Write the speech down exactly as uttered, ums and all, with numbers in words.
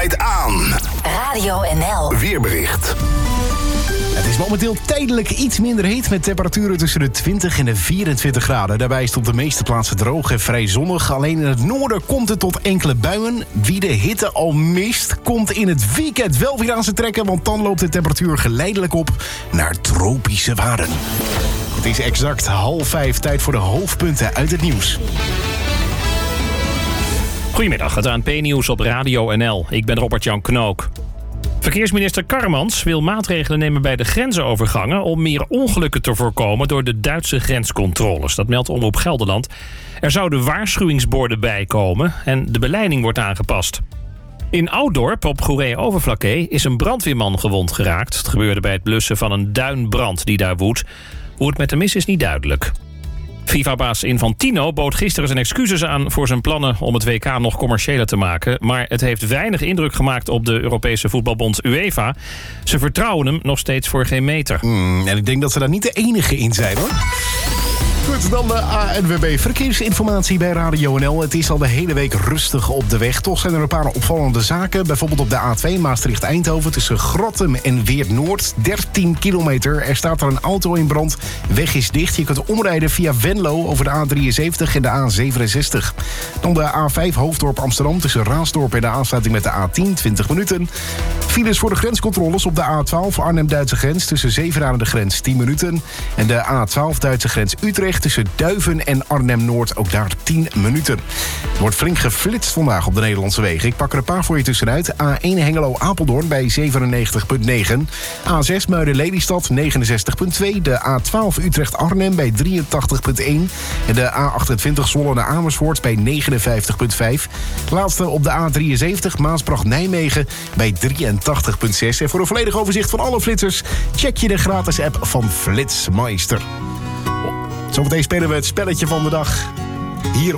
draait aan. Radio N L. Weerbericht. Het is momenteel tijdelijk iets minder heet met temperaturen tussen de twintig en de vierentwintig graden. Daarbij is het op de meeste plaatsen droog en vrij zonnig. Alleen in het noorden komt het tot enkele buien. Wie de hitte al mist, komt in het weekend wel weer aan zijn trekken, want dan loopt de temperatuur geleidelijk op naar tropische waarden. Het is exact half vijf, tijd voor de hoofdpunten uit het nieuws. Goedemiddag, het A N P-nieuws op Radio N L. Ik ben Robert-Jan Knook. Verkeersminister Karremans wil maatregelen nemen bij de grensovergangen om meer ongelukken te voorkomen door de Duitse grenscontroles. Dat meldt Omroep Gelderland. Er zouden waarschuwingsborden bij komen en de beleiding wordt aangepast. In Ouddorp op Goeree-Overflakkee is een brandweerman gewond geraakt. Het gebeurde bij het blussen van een duinbrand die daar woedt. Hoe het met hem is, is niet duidelijk. FIFA-baas Infantino bood gisteren zijn excuses aan voor zijn plannen om het W K nog commerciëler te maken. Maar het heeft weinig indruk gemaakt op de Europese voetbalbond UEFA. Ze vertrouwen hem nog steeds voor geen meter. Mm, en ik denk dat ze daar niet de enige in zijn, hoor. Goed, dan de A N W B Verkeersinformatie bij Radio N L. Het is al de hele week rustig op de weg. Toch zijn er een paar opvallende zaken. Bijvoorbeeld op de A twee Maastricht-Eindhoven tussen Grottem en Weert-Noord. dertien kilometer. Er staat er een auto in brand. Weg is dicht. Je kunt omrijden via Venlo over de A drieënzeventig en de A zevenenzestig. Dan de A vijf Hoofddorp Amsterdam tussen Raasdorp en de aansluiting met de A tien. twintig minuten. Files voor de grenscontroles op de A twaalf Arnhem-Duitse grens tussen Zevenaar en de grens tien minuten. En de A twaalf Duitse grens Utrecht tussen Duiven en Arnhem-Noord, ook daar tien minuten. Er wordt flink geflitst vandaag op de Nederlandse wegen. Ik pak er een paar voor je tussenuit. A één Hengelo-Apeldoorn bij zevenennegentig komma negen. A zes Muiden-Lelystad negenenzestig komma twee. De A twaalf Utrecht-Arnhem bij drieëntachtig komma één. En de A achtentwintig Zwolle-Amersfoort bij negenenvijftig komma vijf. Laatste op de A drieënzeventig Maasbracht-Nijmegen bij drieëntachtig komma zes. En voor een volledig overzicht van alle flitsers check je de gratis app van Flitsmeister. Zometeen spelen we het spelletje van de dag. Hier